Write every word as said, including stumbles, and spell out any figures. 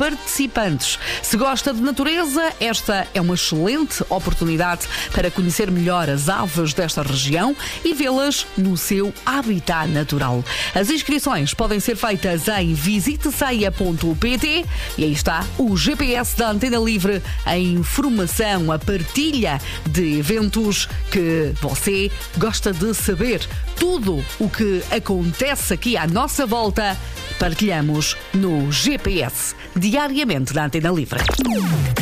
participantes. Se gosta de natureza, esta é uma excelente oportunidade para conhecer melhor as aves desta região e vê-las no seu habitat natural. As inscrições podem ser feitas em visite ceia ponto pt e aí está o G P S da Antena Livre, a informação, a partilha de eventos que você gosta de saber. Tudo o que acontece aqui à nossa volta, partilhamos no G P S, diariamente da Antena Livre.